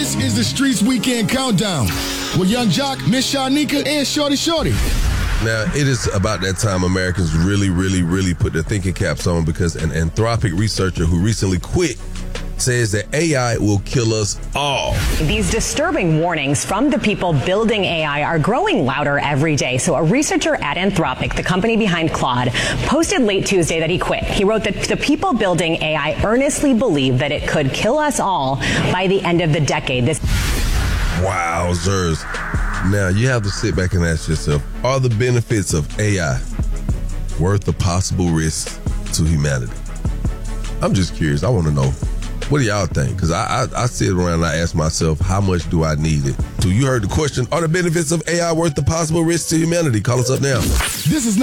This is the Streets Weekend Countdown with Young Jock, Miss Shanika, and Shorty. Now, it is about that time Americans really put their thinking caps on, because an Anthropic researcher who recently quit says that AI will kill us all. These disturbing warnings from the people building AI are growing louder every day. So a researcher at Anthropic, the company behind Claude, posted late Tuesday that he quit. He wrote that the people building AI earnestly believe that it could kill us all by the end of the decade. Wowzers. Now, you have to sit back and ask yourself, are the benefits of AI worth the possible risk to humanity? I'm just curious. I want to know. What do y'all think? Because I sit around and I ask myself, how much do I need it? So you heard the question, are the benefits of AI worth the possible risk to humanity? Call us up now. This is